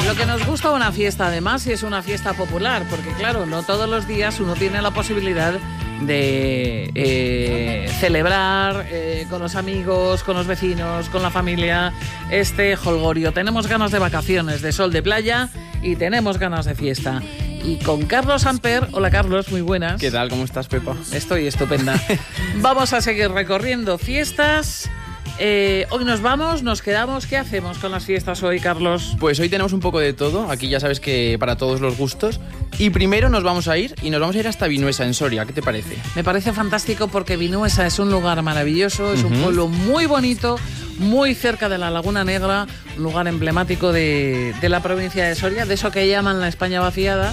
Lo que nos gusta una fiesta, además, y es una fiesta popular, porque claro, no todos los días uno tiene la posibilidad de celebrar con los amigos, con los vecinos, con la familia, este jolgorio. Tenemos ganas de vacaciones, de sol, de playa, y tenemos ganas de fiesta. Y con Carlos Amper. Hola Carlos, muy buenas. ¿Qué tal? ¿Cómo estás, Pepa? Estoy estupenda. Vamos a seguir recorriendo fiestas. Hoy nos quedamos. ¿Qué hacemos con las fiestas hoy, Carlos? Pues hoy tenemos un poco de todo. Aquí ya sabes que para todos los gustos. Y primero nos vamos a ir hasta Vinuesa, en Soria. ¿Qué te parece? Me parece fantástico porque Vinuesa es un lugar maravilloso, es un pueblo muy bonito, muy cerca de la Laguna Negra, un lugar emblemático de la provincia de Soria, de eso que llaman la España vaciada.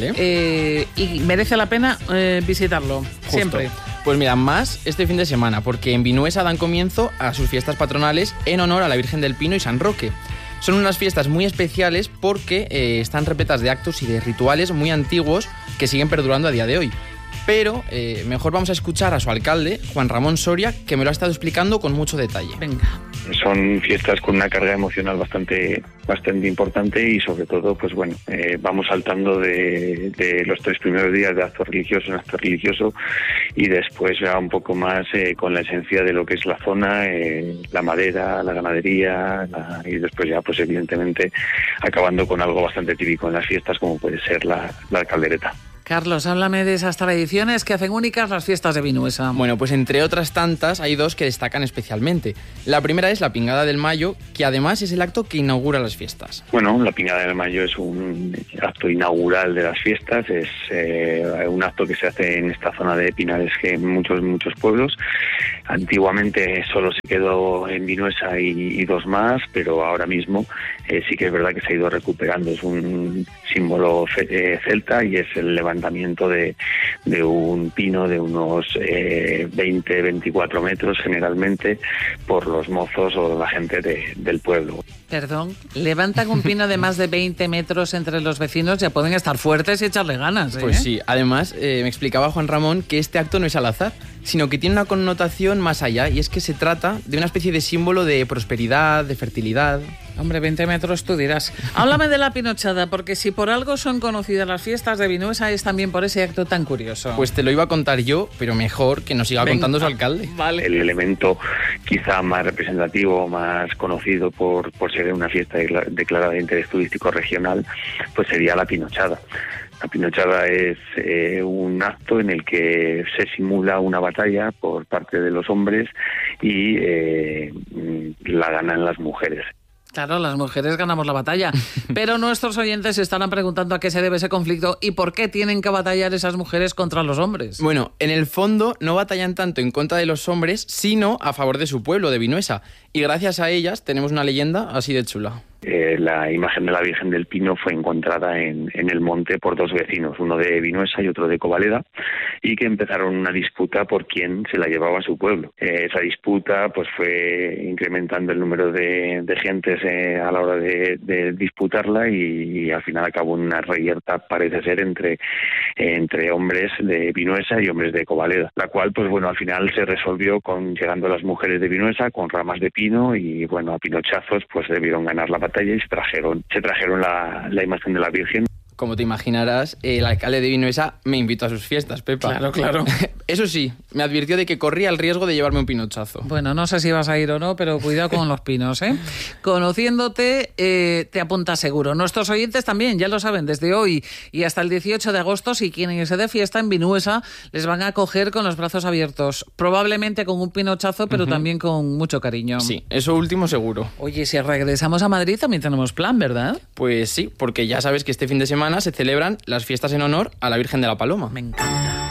Vale. Y merece la pena visitarlo, justo. Siempre. Pues mira, más este fin de semana, porque en Vinuesa dan comienzo a sus fiestas patronales en honor a la Virgen del Pino y San Roque. Son unas fiestas muy especiales porque están repletas de actos y de rituales muy antiguos que siguen perdurando a día de hoy. Pero mejor vamos a escuchar a su alcalde, Juan Ramón Soria, que me lo ha estado explicando con mucho detalle. Venga. Son fiestas con una carga emocional bastante importante y sobre todo, pues bueno, vamos saltando de los 3 primeros días de acto religioso en acto religioso y después ya un poco más con la esencia de lo que es la zona, la madera, la ganadería y después ya pues evidentemente acabando con algo bastante típico en las fiestas como puede ser la caldereta. Carlos, háblame de esas tradiciones que hacen únicas las fiestas de Vinuesa. Bueno, pues entre otras tantas hay 2 que destacan especialmente. La primera es la Pingada del Mayo, que además es el acto que inaugura las fiestas. Bueno, la Pingada del Mayo es un acto inaugural de las fiestas, es un acto que se hace en esta zona de Pinares que en muchos pueblos. Antiguamente solo se quedó en Vinuesa y 2 más, pero ahora mismo sí que es verdad que se ha ido recuperando. Es un símbolo celta y es el levantamiento de un pino de unos 20-24 metros generalmente por los mozos o la gente del pueblo. Perdón, levantan un pino de más de 20 metros entre los vecinos, ya pueden estar fuertes y echarle ganas, ¿eh? Pues sí, además me explicaba Juan Ramón que este acto no es al azar, sino que tiene una connotación más allá, y es que se trata de una especie de símbolo de prosperidad, de fertilidad. Hombre, 20 metros tú dirás. Háblame de la pinochada, porque si por algo son conocidas las fiestas de Vinuesa es también por ese acto tan curioso. Pues te lo iba a contar yo, pero mejor que nos siga contando su alcalde. Vale. El elemento quizá más representativo, más conocido por ser una fiesta declarada de interés turístico regional, pues sería la pinochada. La pinochada es un acto en el que se simula una batalla por parte de los hombres y la ganan las mujeres. Claro, las mujeres ganamos la batalla, pero nuestros oyentes se estarán preguntando a qué se debe ese conflicto y por qué tienen que batallar esas mujeres contra los hombres. Bueno, en el fondo no batallan tanto en contra de los hombres, sino a favor de su pueblo, de Vinuesa, y gracias a ellas tenemos una leyenda así de chula. La imagen de la Virgen del Pino fue encontrada en el monte por 2 vecinos, uno de Vinuesa y otro de Covaleda, y que empezaron una disputa por quién se la llevaba a su pueblo. Esa disputa pues fue incrementando el número de gentes a la hora de disputarla y al final acabó en una reyerta, parece ser, entre hombres de Vinuesa y hombres de Covaleda, la cual pues bueno al final se resolvió llegando las mujeres de Vinuesa con ramas de pino y bueno a pinochazos pues debieron ganar la batalla y se trajeron la imagen de la Virgen. Como te imaginarás, el alcalde de Vinuesa me invitó a sus fiestas, Pepa. Claro. Eso sí, me advirtió de que corría el riesgo de llevarme un pinochazo. Bueno, no sé si vas a ir o no, pero cuidado con los pinos, ¿eh? Conociéndote, te apuntas seguro. Nuestros oyentes también, ya lo saben, desde hoy y hasta el 18 de agosto, si quieren irse de fiesta en Vinuesa, les van a acoger con los brazos abiertos. Probablemente con un pinochazo, pero también con mucho cariño. Sí, eso último seguro. Oye, si regresamos a Madrid también tenemos plan, ¿verdad? Pues sí, porque ya sabes que este fin de semana se celebran las fiestas en honor a la Virgen de la Paloma. Me encanta.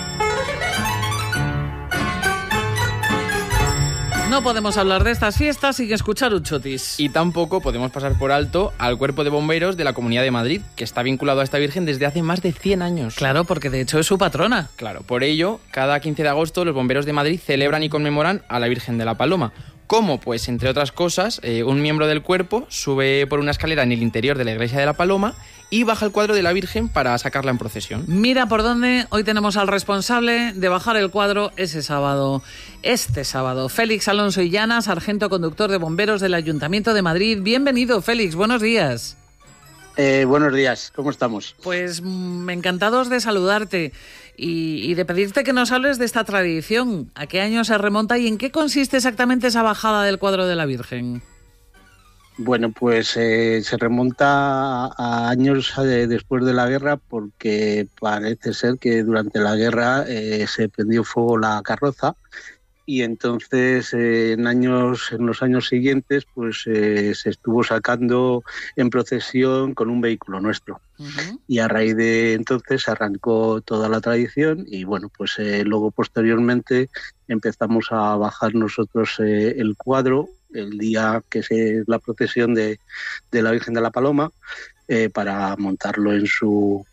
No podemos hablar de estas fiestas sin escuchar un chotis. Y tampoco podemos pasar por alto al Cuerpo de Bomberos de la Comunidad de Madrid, que está vinculado a esta Virgen desde hace más de 100 años. Claro, porque de hecho es su patrona. Claro, por ello, cada 15 de agosto los bomberos de Madrid celebran y conmemoran a la Virgen de la Paloma. ¿Cómo? Pues, entre otras cosas, un miembro del cuerpo sube por una escalera en el interior de la iglesia de la Paloma y baja el cuadro de la Virgen para sacarla en procesión. Mira por dónde hoy tenemos al responsable de bajar el cuadro este sábado. Félix Alonso Illana, sargento conductor de bomberos del Ayuntamiento de Madrid. Bienvenido, Félix, buenos días. Buenos días, ¿cómo estamos? Pues encantados de saludarte y de pedirte que nos hables de esta tradición. ¿A qué año se remonta y en qué consiste exactamente esa bajada del cuadro de la Virgen? Bueno, pues se remonta a años después de la guerra, porque parece ser que durante la guerra se prendió fuego la carroza. Y entonces en los años siguientes pues se estuvo sacando en procesión con un vehículo nuestro. Uh-huh. Y a raíz de entonces arrancó toda la tradición y bueno, pues luego posteriormente empezamos a bajar nosotros el cuadro el día que es la procesión de la Virgen de la Paloma, para montarlo en su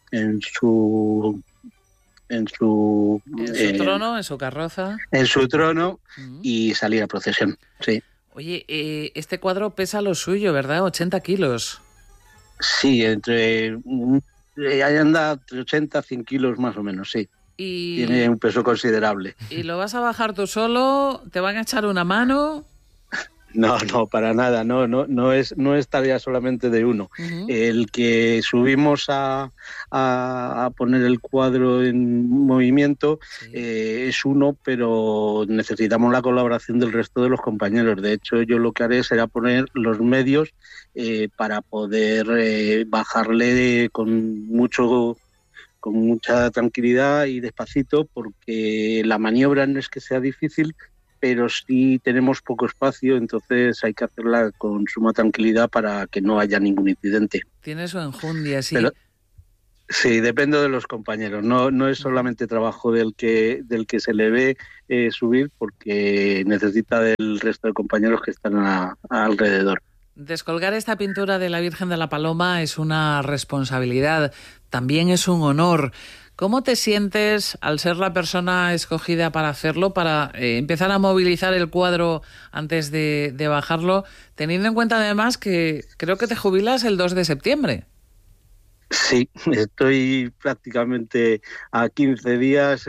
trono, en su carroza. En su trono y salir a procesión, sí. Oye, este cuadro pesa lo suyo, ¿verdad? 80 kilos. Sí, ahí anda entre 80 a 100 kilos más o menos, sí. Tiene un peso considerable. ¿Y lo vas a bajar tú solo? ¿Te van a echar una mano? No, para nada, no es tarea solamente de uno. Uh-huh. El que subimos a poner el cuadro en movimiento, sí, es uno, pero necesitamos la colaboración del resto de los compañeros. De hecho, yo lo que haré será poner los medios para poder bajarle con mucha tranquilidad y despacito, porque la maniobra no es que sea difícil, pero sí tenemos poco espacio, entonces hay que hacerla con suma tranquilidad para que no haya ningún incidente. Tiene su enjundia, sí. Pero, sí, depende de los compañeros, no es solamente trabajo del que se le ve subir, porque necesita del resto de compañeros que están alrededor. Descolgar esta pintura de la Virgen de la Paloma es una responsabilidad, también es un honor. ¿Cómo te sientes al ser la persona escogida para hacerlo, para empezar a movilizar el cuadro antes de bajarlo, teniendo en cuenta además que creo que te jubilas el 2 de septiembre? Sí, estoy prácticamente a 15 días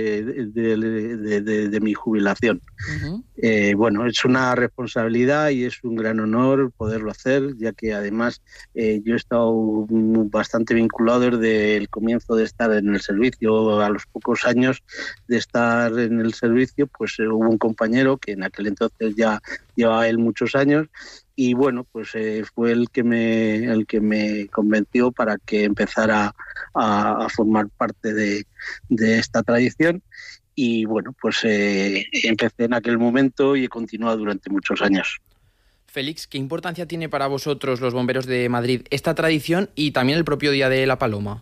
de mi jubilación. Uh-huh. Bueno, es una responsabilidad y es un gran honor poderlo hacer, ya que además yo he estado bastante vinculado desde el comienzo de estar en el servicio. A los pocos años de estar en el servicio, pues hubo un compañero que en aquel entonces ya llevaba él muchos años. Y bueno, pues fue el que me convenció para que empezara a formar parte de esta tradición. Y bueno, pues empecé en aquel momento y he continuado durante muchos años. Félix, ¿qué importancia tiene para vosotros, los bomberos de Madrid, esta tradición y también el propio Día de la Paloma?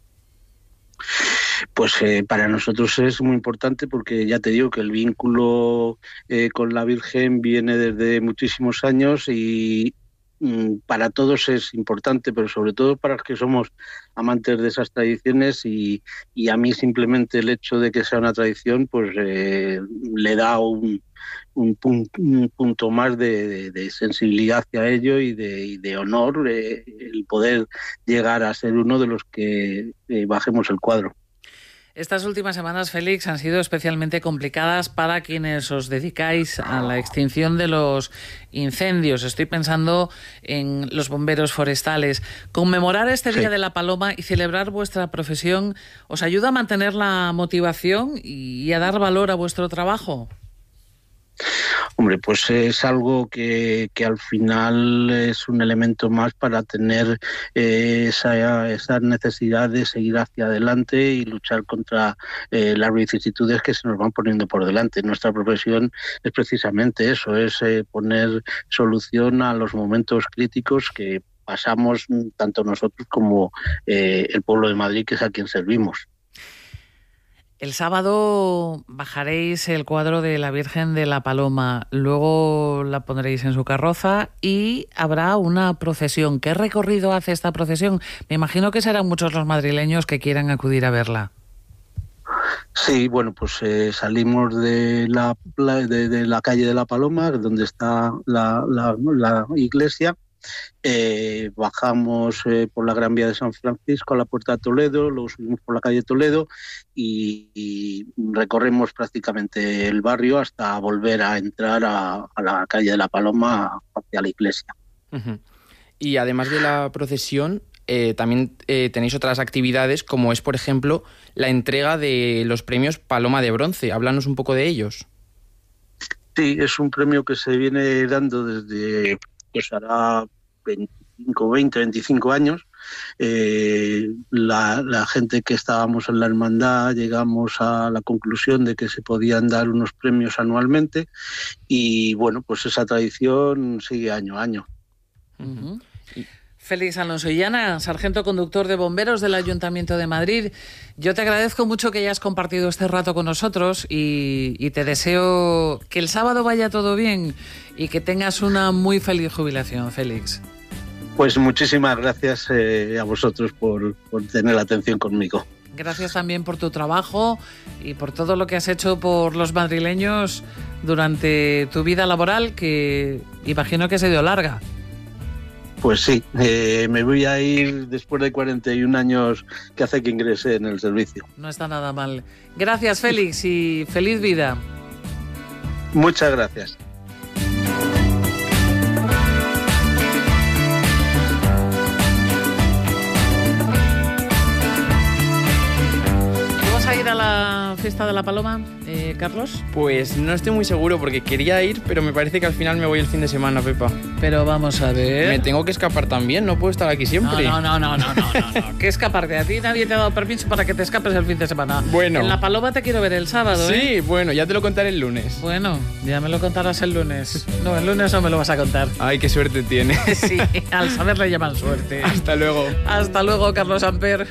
Pues para nosotros es muy importante, porque ya te digo que el vínculo con la Virgen viene desde muchísimos años y para todos es importante, pero sobre todo para los que somos amantes de esas tradiciones y a mí simplemente el hecho de que sea una tradición pues le da un punto más de sensibilidad hacia ello y de honor, el poder llegar a ser uno de los que bajemos el cuadro. Estas últimas semanas, Félix, han sido especialmente complicadas para quienes os dedicáis a la extinción de los incendios. Estoy pensando en los bomberos forestales. Conmemorar este Día de la Paloma y celebrar vuestra profesión ¿os ayuda a mantener la motivación y a dar valor a vuestro trabajo? Hombre, pues es algo que al final es un elemento más para tener esa necesidad de seguir hacia adelante y luchar contra las vicisitudes que se nos van poniendo por delante. Nuestra profesión es precisamente eso, es poner solución a los momentos críticos que pasamos tanto nosotros como el pueblo de Madrid, que es a quien servimos. El sábado bajaréis el cuadro de la Virgen de la Paloma, luego la pondréis en su carroza y habrá una procesión. ¿Qué recorrido hace esta procesión? Me imagino que serán muchos los madrileños que quieran acudir a verla. Sí, bueno, pues salimos de la calle de la Paloma, donde está la iglesia. Bajamos por la Gran Vía de San Francisco a la Puerta de Toledo, luego subimos por la calle Toledo y recorremos prácticamente el barrio hasta volver a entrar a la calle de la Paloma hacia la iglesia. Uh-huh. Y además de la procesión, también tenéis otras actividades, como es, por ejemplo, la entrega de los premios Paloma de Bronce. Háblanos un poco de ellos. Sí, es un premio que se viene dando desde, pues hará 25 años. La gente que estábamos en la hermandad llegamos a la conclusión de que se podían dar unos premios anualmente y bueno, pues esa tradición sigue año a año. Uh-huh. Félix Alonso Illana, sargento conductor de bomberos del Ayuntamiento de Madrid. Yo te agradezco mucho que hayas compartido este rato con nosotros y te deseo que el sábado vaya todo bien y que tengas una muy feliz jubilación, Félix. Pues muchísimas gracias a vosotros por tener atención conmigo. Gracias también por tu trabajo y por todo lo que has hecho por los madrileños durante tu vida laboral, que imagino que ha sido larga. Pues sí, me voy a ir después de 41 años que hace que ingresé en el servicio. No está nada mal. Gracias, Félix, y feliz vida. Muchas gracias. ¿Vas a ir a la fiesta de la Paloma, Carlos? Pues no estoy muy seguro porque quería ir, pero me parece que al final me voy el fin de semana, Pepa. Pero vamos a ver... Me tengo que escapar también, no puedo estar aquí siempre. No. ¿Qué escaparte? A ti nadie te ha dado permiso para que te escapes el fin de semana. Bueno. En la Paloma te quiero ver el sábado, Sí, bueno, ya te lo contaré el lunes. Bueno, ya me lo contarás el lunes. No, el lunes no me lo vas a contar. Ay, qué suerte tiene. Sí, al saber le llaman suerte. Hasta luego. Hasta luego, Carlos Amper.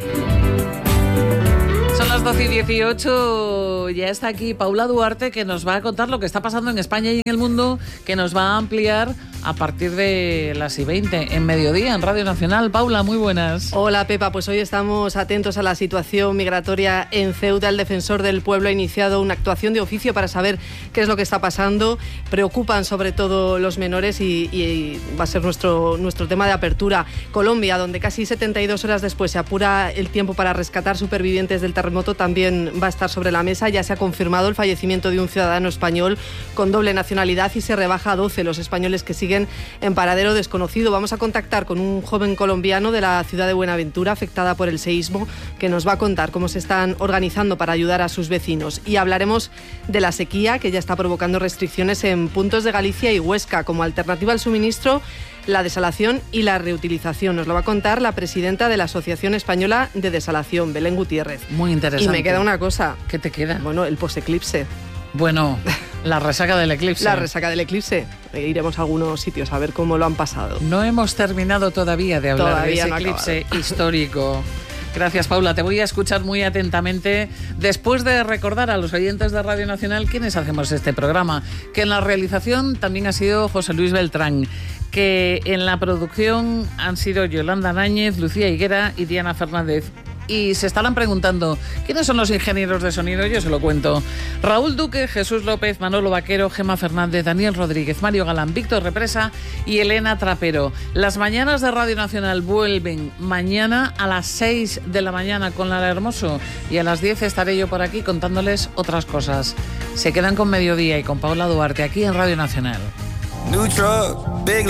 Son las 12:18, ya está aquí Paula Duarte, que nos va a contar lo que está pasando en España y en el mundo, que nos va a ampliar a partir de las 20 en Mediodía, en Radio Nacional. Paula, muy buenas. Hola, Pepa, pues hoy estamos atentos a la situación migratoria en Ceuta. El defensor del pueblo ha iniciado una actuación de oficio para saber qué es lo que está pasando. Preocupan sobre todo los menores y va a ser nuestro tema de apertura. Colombia, donde casi 72 horas después se apura el tiempo para rescatar supervivientes del terremoto, también va a estar sobre la mesa. Ya se ha confirmado el fallecimiento de un ciudadano español con doble nacionalidad y se rebaja a 12 los españoles que siguen en paradero desconocido. Vamos a contactar con un joven colombiano de la ciudad de Buenaventura, afectada por el seísmo, que nos va a contar cómo se están organizando para ayudar a sus vecinos. Y hablaremos de la sequía, que ya está provocando restricciones en puntos de Galicia y Huesca. Como alternativa al suministro, la desalación y la reutilización. Nos lo va a contar la presidenta de la Asociación Española de Desalación, Belén Gutiérrez. Muy interesante. Y me queda una cosa. ¿Qué te queda? Bueno, el post-eclipse. Bueno, la resaca del eclipse. La resaca del eclipse. Iremos a algunos sitios a ver cómo lo han pasado. No hemos terminado todavía de hablar de ese eclipse histórico. Gracias, Paula. Te voy a escuchar muy atentamente después de recordar a los oyentes de Radio Nacional quiénes hacemos este programa, que en la realización también ha sido José Luis Beltrán, que en la producción han sido Yolanda Náñez, Lucía Higuera y Diana Fernández. Y se estarán preguntando, ¿quiénes son los ingenieros de sonido? Yo se lo cuento. Raúl Duque, Jesús López, Manolo Vaquero, Gemma Fernández, Daniel Rodríguez, Mario Galán, Víctor Represa y Elena Trapero. Las mañanas de Radio Nacional vuelven mañana a las 6 de la mañana con Lara Hermoso y a las 10 estaré yo por aquí contándoles otras cosas. Se quedan con Mediodía y con Paula Duarte aquí en Radio Nacional.